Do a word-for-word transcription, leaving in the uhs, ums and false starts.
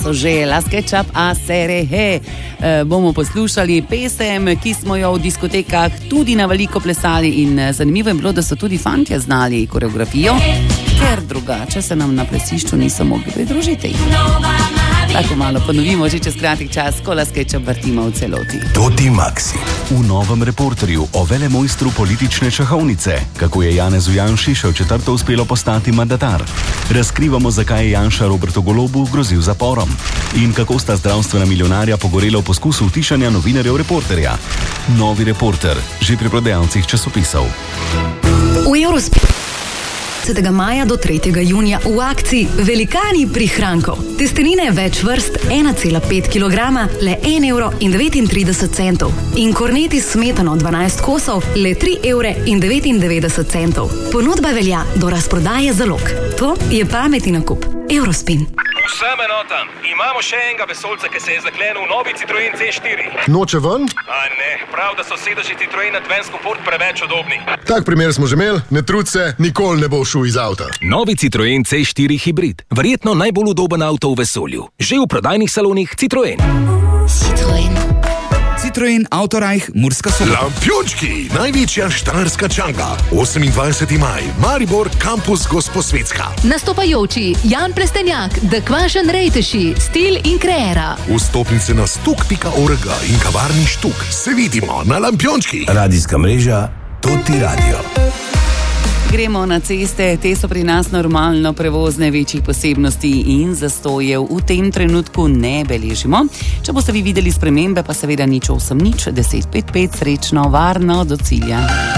so že La SketchUp a Serehe. E, bomo poslušali pesem, ki smo jo v diskotekah tudi na veliko plesali in zanimivo je bilo, da so tudi fantje znali koreografijo, ker drugače se nam na plesišču niso mogli pridružiti. Tako malo ponovimo že čez kratek čas, ko La SketchUp vrtimo v celoti. Toti Maxi. V novem reporterju o velemojstru politične šahovnice, kako je Janezu Janši še v četrto uspelo postati mandatar. Razkrivamo, zakaj je Janša Robertu Golobu grozil zaporom. In kako sta zdravstvena milijonarja pogorela v poskusu utišanja novinarjev reporterja. Novi reporter, že pri prodajalcih časopisov. V Eurospin. dvajsetega maja do tretjega junija v akciji Velikani prihrankov. Testenine več vrst ena cela pet kilograma, le en evro in devetintrideset centov. In korneti s smetano dvanajst kosov, le tri evre in devetindevetdeset centov. Ponudba velja do razprodaje zalog. To je pametni nakup. Eurospin. Vsem enotam, imamo še enega vesoljca, ki se je zaklenil v novi Citroen C štiri. Noče ven? A ne, prav, da so sedeži Citroen Advanced Comfort preveč udobni. Tak primer smo že imeli, ne trud se, nikoli ne bo šel iz avta. Novi Citroen C štiri hibrid, verjetno najbolj udoben avto v vesolju. Že v prodajnih salonih Citroen. Citroen. Citroen Autorajh Murska Sobota. Lampiončki, največja štajerska čanga. osemindvajseti maj, Maribor, kampus Gosposvetska. Nastopajoči Jan Prestenjak, The Kvašen Rejteši, Stil in Kreera. Vstopnice na stuk pika org in kavarni Štuk. Se vidimo na Lampiončki. Radijska mreža Toti Radio. Gremo na ceste, te so pri nas normalno prevozne, večjih posebnosti in zastojev v tem trenutku ne beležimo. Če boste vi videli spremembe, pa seveda nič osem nič deset pet pet, srečno, varno do cilja.